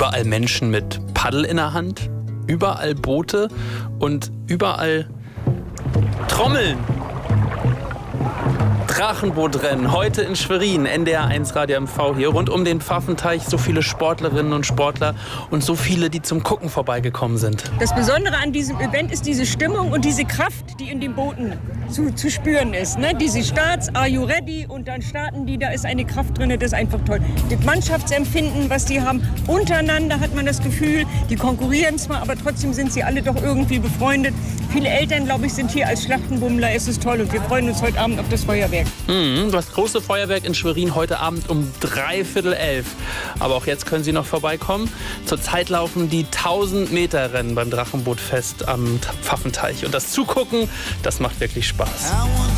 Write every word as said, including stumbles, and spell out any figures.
Überall Menschen mit Paddel in der Hand, überall Boote und überall Trommeln. Drachenbootrennen, heute in Schwerin, N D R eins Radio M V hier, rund um den Pfaffenteich, so viele Sportlerinnen und Sportler und so viele, die zum Gucken vorbeigekommen sind. Das Besondere an diesem Event ist diese Stimmung und diese Kraft, die in den Booten zu, zu spüren ist. Ne? Diese Starts, are you ready? Und dann starten die, da ist eine Kraft drin, das ist einfach toll. Das Mannschaftsempfinden, was die haben, untereinander hat man das Gefühl, die konkurrieren zwar, aber trotzdem sind sie alle doch irgendwie befreundet. Viele Eltern, glaube ich, sind hier als Schlachtenbummler, es ist toll und wir freuen uns heute Abend auf das Feuerwerk. Mhm, das große Feuerwerk in Schwerin heute Abend um dreiviertel elf. Aber auch jetzt können Sie noch vorbeikommen. Zurzeit laufen die tausend Meter Rennen beim Drachenbootfest am Pfaffenteich. Und das Zugucken, das macht wirklich Spaß.